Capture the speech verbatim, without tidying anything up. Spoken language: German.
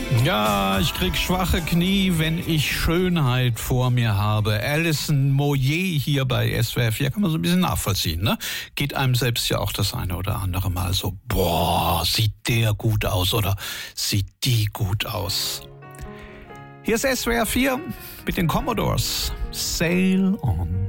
Ja, ich krieg schwache Knie, wenn ich Schönheit vor mir habe. Alison Moyet hier bei S W R vier kann man so ein bisschen nachvollziehen, ne? Geht einem selbst ja auch das eine oder andere Mal so, boah, sieht der gut aus oder sieht die gut aus. Hier ist S W R vier mit den Commodores. Sail on.